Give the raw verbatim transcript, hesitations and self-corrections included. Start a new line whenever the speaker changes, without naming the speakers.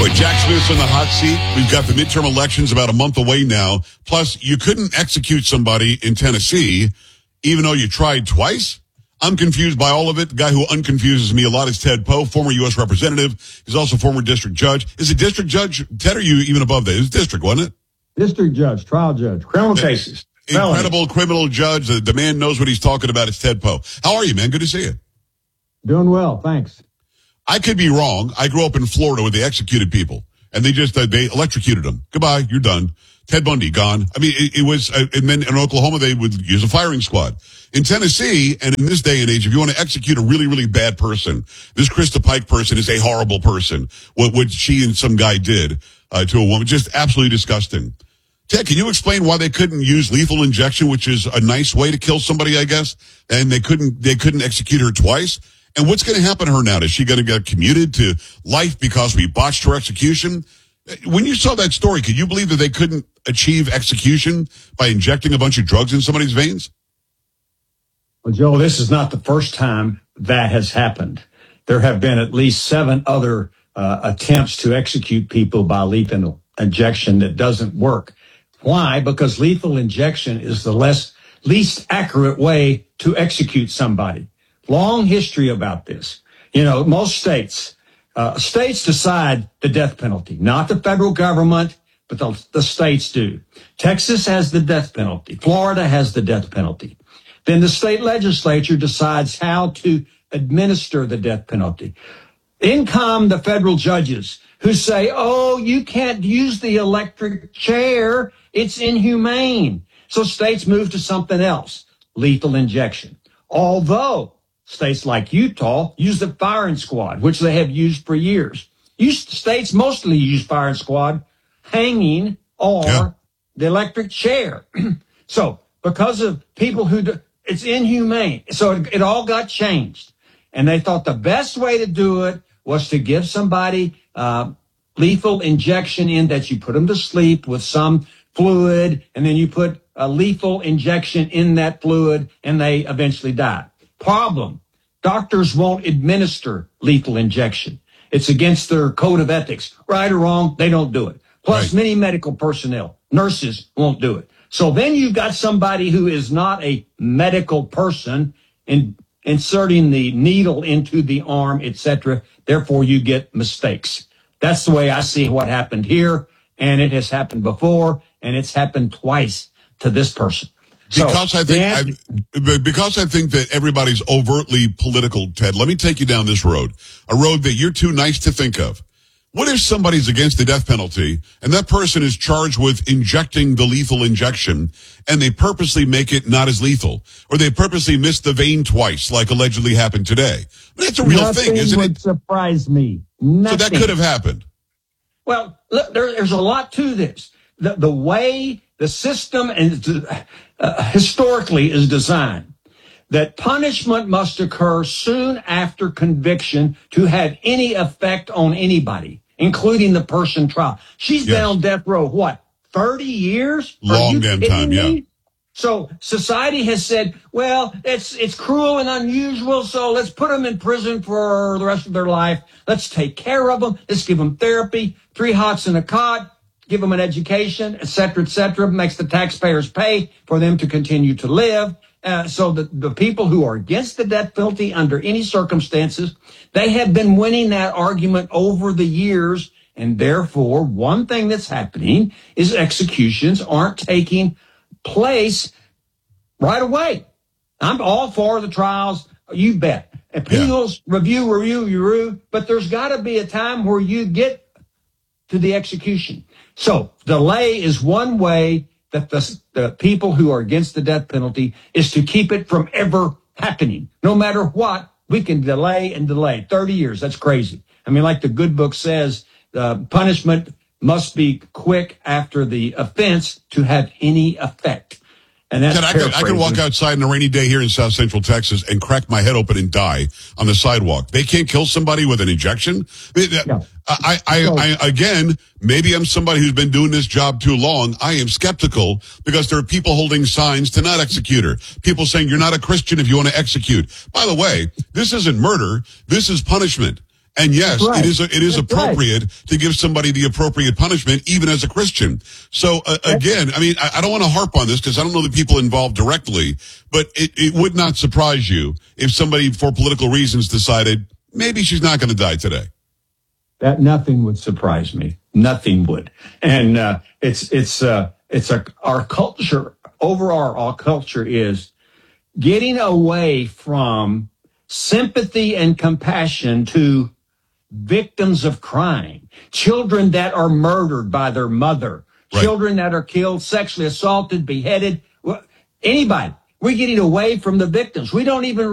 Boy, Jack Smith's in the hot seat. We've got the midterm elections about a month away now. Plus, you couldn't execute somebody in Tennessee, even though you tried twice. I'm confused by all of it. The guy who unconfuses me a lot is Ted Poe, former U S representative. He's also former district judge. Is it district judge? Ted, are you even above that? It was district, wasn't it?
District judge, trial judge, criminal cases.
Incredible criminal judge. The, the man knows what he's talking about. It's Ted Poe. How are you, man? Good to see you.
Doing well, thanks.
I could be wrong. I grew up in Florida where they executed people, and they just uh, they electrocuted them. Goodbye, you're done. Ted Bundy, gone. I mean, it, it was, uh, and then in Oklahoma, they would use a firing squad. In Tennessee, and in this day and age, if you want to execute a really, really bad person, this Krista Pike person is a horrible person. What, what she and some guy did uh, to a woman, just absolutely disgusting. Ted, can you explain why they couldn't use lethal injection, which is a nice way to kill somebody, I guess, and they couldn't they couldn't execute her twice? And what's going to happen to her now? Is she going to get commuted to life because we botched her execution? When you saw that story, could you believe that they couldn't achieve execution by injecting a bunch of drugs in somebody's veins?
Well, Joe, this is not the first time that has happened. There have been at least seven other uh, attempts to execute people by lethal injection that doesn't work. Why? Because lethal injection is the less least accurate way to execute somebody. Long history about this. You know, most states, uh, states decide the death penalty, not the federal government, but the, the states do. Texas has the death penalty. Florida has the death penalty. Then the state legislature decides how to administer the death penalty. In come the federal judges who say, oh, you can't use the electric chair. It's inhumane. So states move to something else, lethal injection. Although states like Utah use the firing squad, which they have used for years. Used, states mostly use firing squad, hanging, or yeah. the electric chair. So because of people who, do, it's inhumane. So it, it all got changed. And they thought the best way to do it was to give somebody uh, lethal injection in that you put them to sleep with some fluid, and then you put a lethal injection in that fluid, and they eventually die. Problem, doctors won't administer lethal injection. It's against their code of ethics. Right or wrong, they don't do it. Plus, right. Many medical personnel, nurses won't do it. So then you've got somebody who is not a medical person in, inserting the needle into the arm, et cetera. Therefore, you get mistakes. That's the way I see what happened here, and it has happened before, and it's happened twice to this person.
Because
so,
I think I, because I think that everybody's overtly political, Ted, let me take you down this road, a road that you're too nice to think of. What if somebody's against the death penalty and that person is charged with injecting the lethal injection and they purposely make it not as lethal, or they purposely miss the vein twice like allegedly happened today? That's a real
Nothing
thing, isn't
would
it?
Surprise me. Nothing.
So that could have happened.
Well, look, there, there's a lot to this. The, the way the system and uh, historically is designed, that punishment must occur soon after conviction to have any effect on anybody, including the person trial. She's
yes.
been on death row, what, thirty years?
Long damn time,
me?
yeah.
So society has said, well, it's it's cruel and unusual, so let's put them in prison for the rest of their life. Let's take care of them. Let's give them therapy, three hots in a cot, give them an education, et cetera, et cetera, makes the taxpayers pay for them to continue to live. Uh, so the, the people who are against the death penalty under any circumstances, they have been winning that argument over the years. And therefore, one thing that's happening is executions aren't taking place right away. I'm all for the trials. You bet. Appeals, yeah. review, review, review. But there's got to be a time where you get to the execution. So delay is one way that the, the people who are against the death penalty is to keep it from ever happening. No matter what, we can delay and delay. thirty years, that's crazy. I mean, like the good book says, uh, punishment must be quick after the offense to have any effect. And that's
I could, I could walk outside on a rainy day here in South Central Texas and crack my head open and die on the sidewalk. They can't kill somebody with an injection? Yeah. I, I, I, again, maybe I'm somebody who's been doing this job too long. I am skeptical because there are people holding signs to not execute her. People saying you're not a Christian if you want to execute. By the way, this isn't murder. This is punishment. And yes,
That's right.
it is it is
That's
appropriate to give somebody the appropriate punishment, even as a Christian. So uh, again, I mean, I, I don't want to harp on this because I don't know the people involved directly, but it, it would not surprise you if somebody, for political reasons, decided maybe she's not going to die today.
That nothing would surprise me. Nothing would. And uh, it's it's uh, it's a our culture overall. Our culture is getting away from sympathy and compassion to victims of crime, children that are murdered by their mother,
right.
children that are killed, sexually assaulted, beheaded, anybody. We're getting away from the victims. We don't even